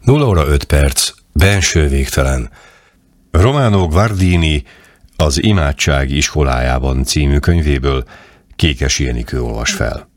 0 óra 5 perc, benső végtelen. Romano Guardini az Imádság iskolájában című könyvéből Kékesi Enikő olvas fel.